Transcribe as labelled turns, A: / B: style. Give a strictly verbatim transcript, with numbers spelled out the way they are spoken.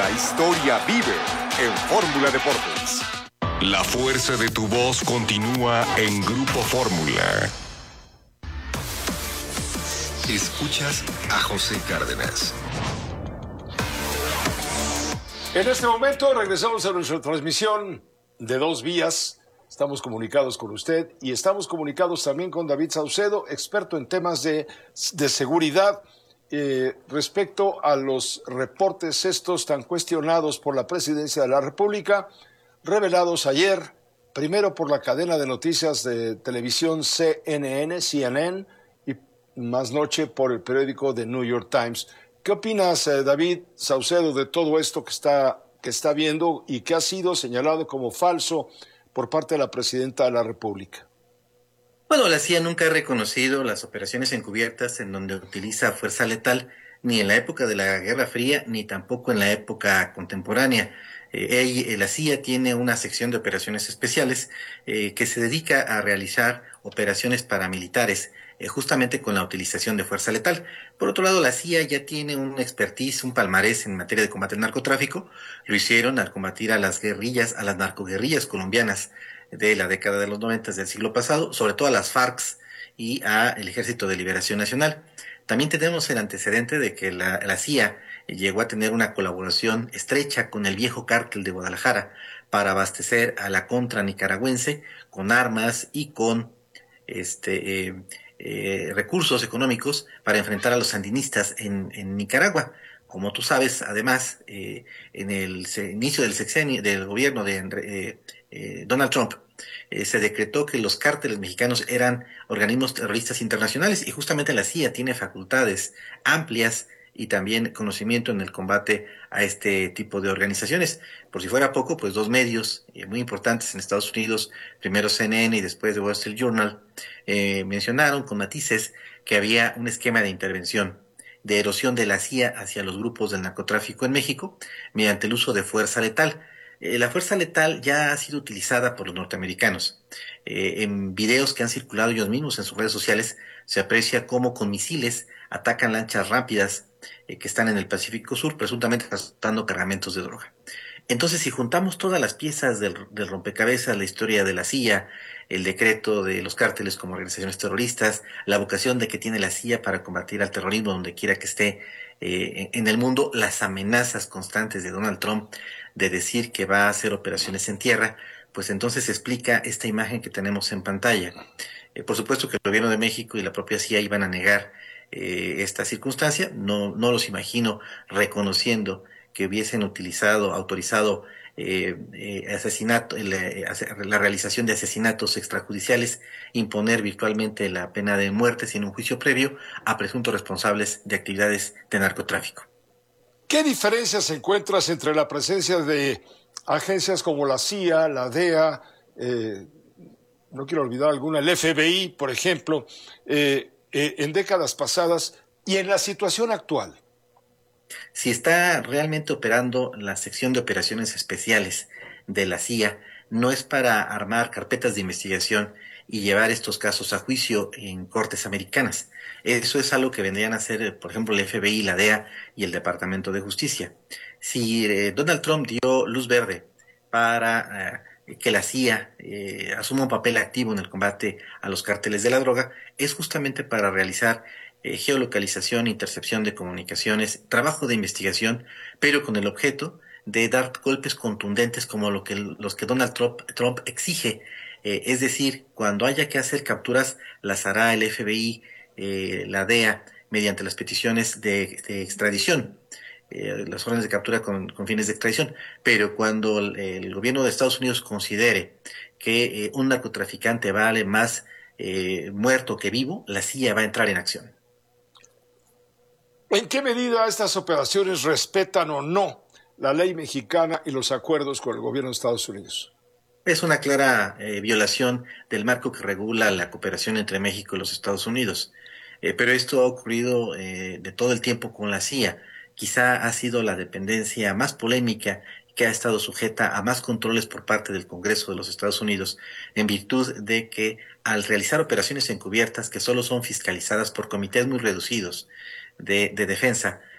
A: La historia vive en Fórmula Deportes. La fuerza de tu voz continúa en Grupo Fórmula. Escuchas a José Cárdenas.
B: En este momento regresamos a nuestra transmisión de dos vías. Estamos comunicados con usted y estamos comunicados también con David Saucedo, experto en temas de, de seguridad, eh, respecto a los reportes estos tan cuestionados por la Presidencia de la República, revelados ayer, primero por la cadena de noticias de televisión C N N, C N N, y más noche por el periódico The New York Times. ¿Qué opinas, eh, David Saucedo, de todo esto que está, que está viendo y que ha sido señalado como falso por parte de la Presidenta de la República?
C: Bueno, la C I A nunca ha reconocido las operaciones encubiertas en donde utiliza fuerza letal, ni en la época de la Guerra Fría, ni tampoco en la época contemporánea. Eh, la C I A tiene una sección de operaciones especiales eh, que se dedica a realizar operaciones paramilitares, eh, justamente con la utilización de fuerza letal. Por otro lado, la C I A ya tiene un expertise, un palmarés en materia de combate al narcotráfico. Lo hicieron al combatir a las guerrillas, a las narcoguerrillas colombianas de la década de los noventas del siglo pasado, sobre todo a las FARC y al Ejército de Liberación Nacional. También tenemos el antecedente de que la, la C I A llegó a tener una colaboración estrecha con el viejo cártel de Guadalajara para abastecer a la contra nicaragüense con armas y con este eh, eh, recursos económicos para enfrentar a los sandinistas en, en Nicaragua. Como tú sabes, además, eh, en el se, inicio del sexenio del gobierno de eh, eh, Donald Trump, eh, se decretó que los cárteles mexicanos eran organismos terroristas internacionales y justamente la C I A tiene facultades amplias y también conocimiento en el combate a este tipo de organizaciones. Por si fuera poco, pues dos medios eh, muy importantes en Estados Unidos, primero C N N y después The Wall Street Journal, eh, mencionaron con matices que había un esquema de intervención, de erosión de la C I A hacia los grupos del narcotráfico en México mediante el uso de fuerza letal. Eh, la fuerza letal ya ha sido utilizada por los norteamericanos. Eh, en videos que han circulado ellos mismos en sus redes sociales se aprecia cómo con misiles atacan lanchas rápidas eh, que están en el Pacífico Sur, presuntamente transportando cargamentos de droga. Entonces, si juntamos todas las piezas del, del rompecabezas, la historia de la C I A, el decreto de los cárteles como organizaciones terroristas, la vocación de que tiene la C I A para combatir al terrorismo donde quiera que esté eh, en el mundo, las amenazas constantes de Donald Trump de decir que va a hacer operaciones en tierra, pues entonces explica esta imagen que tenemos en pantalla. Eh, por supuesto que el gobierno de México y la propia C I A iban a negar eh, esta circunstancia, no, no los imagino reconociendo que hubiesen utilizado, autorizado eh, eh, asesinato, la, la realización de asesinatos extrajudiciales, imponer virtualmente la pena de muerte sin un juicio previo a presuntos responsables de actividades de narcotráfico.
B: ¿Qué diferencias encuentras entre la presencia de agencias como la C I A, la D E A, eh, no quiero olvidar alguna, el F B I, por ejemplo, eh, eh, en décadas pasadas y en la situación actual?
C: Si está realmente operando la sección de operaciones especiales de la C I A, no es para armar carpetas de investigación y llevar estos casos a juicio en cortes americanas. Eso es algo que vendrían a hacer, por ejemplo, el F B I, la D E A y el Departamento de Justicia. Si eh, Donald Trump dio luz verde para eh, que la C I A eh, asuma un papel activo en el combate a los cárteles de la droga, es justamente para realizar Eh, geolocalización, intercepción de comunicaciones, trabajo de investigación, pero con el objeto de dar golpes contundentes como lo que, los que Donald Trump, Trump exige. Eh, es decir, cuando haya que hacer capturas, las hará el F B I, eh, la D E A, mediante las peticiones de, de extradición, eh, las órdenes de captura con, con fines de extradición. Pero cuando el, el gobierno de Estados Unidos considere que eh, un narcotraficante vale más eh, muerto que vivo, la C I A va a entrar en acción.
B: ¿En qué medida estas operaciones respetan o no la ley mexicana y los acuerdos con el gobierno de Estados Unidos?
C: Es una clara eh, violación del marco que regula la cooperación entre México y los Estados Unidos. Eh, pero esto ha ocurrido eh, de todo el tiempo con la C I A. Quizá ha sido la dependencia más polémica que ha estado sujeta a más controles por parte del Congreso de los Estados Unidos, en virtud de que al realizar operaciones encubiertas que solo son fiscalizadas por comités muy reducidos de, de defensa,